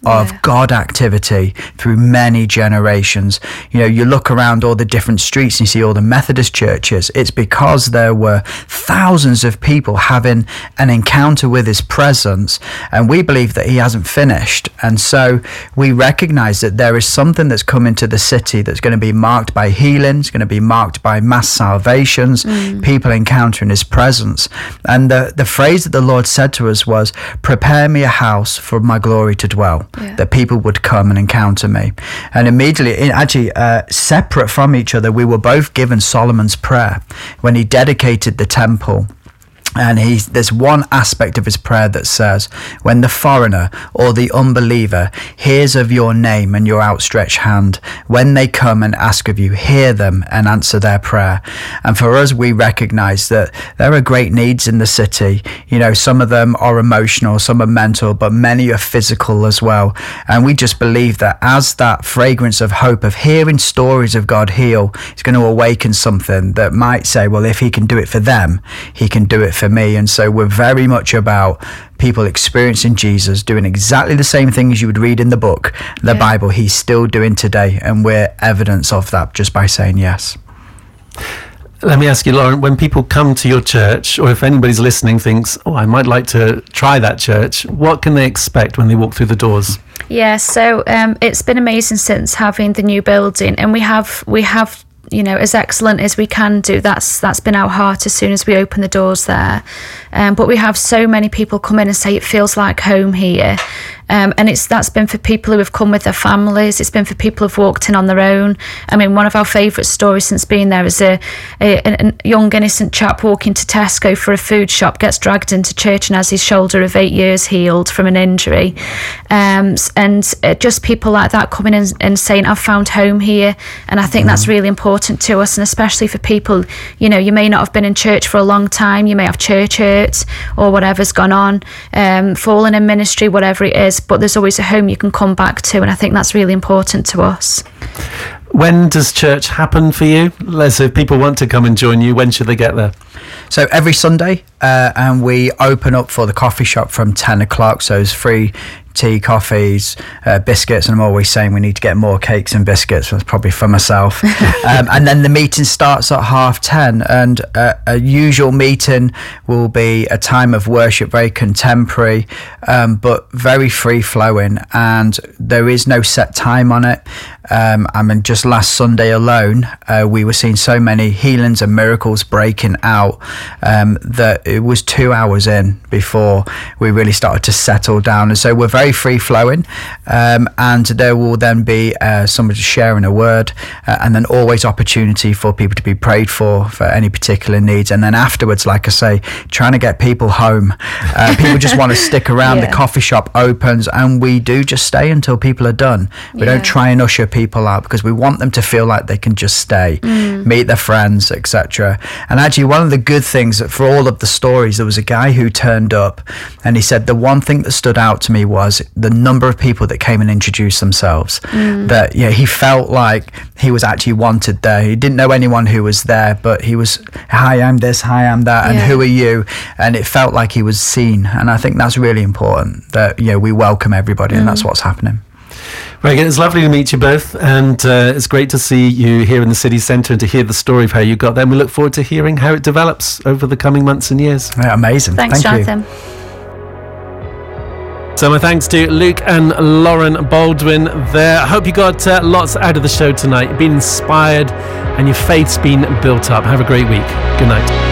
of God activity through many generations. You look around all the different streets and you see all the Methodist churches. It's because there were thousands of people having an encounter with his presence, and we believe that he hasn't finished. And so we recognize that there is something that's come into the city that's going to be marked by healing, it's going to be marked by mass salvations, people encountering his presence. And the phrase that the Lord said to us was, prepare me a house for my glory to dwell. That people would come and encounter me. And immediately, actually separate from each other, we were both given Solomon's prayer when he dedicated the temple. And there's one aspect of his prayer that says, when the foreigner or the unbeliever hears of your name and your outstretched hand, when they come and ask of you, hear them and answer their prayer. And for us, we recognize that there are great needs in the city. Some of them are emotional, some are mental, but many are physical as well. And we just believe that as that fragrance of hope, of hearing stories of God heal, is going to awaken something that might say, well, if he can do it for them, he can do it for me. And so we're very much about people experiencing Jesus, doing exactly the same things you would read in the book, the Bible, he's still doing today. And we're evidence of that just by saying yes. Let me ask you, Lauren, when people come to your church, or if anybody's listening thinks, I might like to try that church, what can they expect when they walk through the doors? Yeah, so it's been amazing since having the new building, and we have as excellent as we can do, that's been our heart as soon as we open the doors there. But we have so many people come in and say it feels like home here. And that's been for people who have come with their families. It's been for people who've walked in on their own. I mean, one of our favourite stories since being there is a young innocent chap walking to Tesco for a food shop, gets dragged into church and has his shoulder of 8 years healed from an injury. And just people like that coming in and saying, I've found home here. And I think that's really important to us, and especially for people, you may not have been in church for a long time. You may have church hurt or whatever's gone on, fallen in ministry, whatever it is. But there's always a home you can come back to, and I think that's really important to us. When does church happen for you? Les, if people want to come and join you, when should they get there? So every Sunday, and we open up for the coffee shop from 10 o'clock, so it's free tea, coffees, biscuits, and I'm always saying we need to get more cakes and biscuits. That's probably for myself. And then the meeting starts at 10:30, and a usual meeting will be a time of worship, very contemporary, but very free-flowing, and there is no set time on it. Just last Sunday alone, we were seeing so many healings and miracles breaking out that it was 2 hours in before we really started to settle down. And so we're very free-flowing, and there will then be somebody sharing a word, and then always opportunity for people to be prayed for any particular needs. And then afterwards, like I say, trying to get people home. People just want to stick around. The coffee shop opens, and we do just stay until people are done. We don't try and usher people out, because we want them to feel like they can just stay, meet their friends, etc. And actually, one of the good things for all of the stories, there was a guy who turned up, and he said the one thing that stood out to me was the number of people that came and introduced themselves. That he felt like he was actually wanted there. He didn't know anyone who was there, but he was, hi, I'm this, hi, I'm that, and who are you? And it felt like he was seen. And I think that's really important, that we welcome everybody, and that's what's happening. Very good. It's lovely to meet you both, and it's great to see you here in the city centre and to hear the story of how you got there. And we look forward to hearing how it develops over the coming months and years. Yeah, amazing. Thanks, Thank Jonathan. you. So my thanks to Luke and Lauren Baldwin there. I hope you got lots out of the show tonight, been inspired, and your faith's been built up. Have a great week. Good night.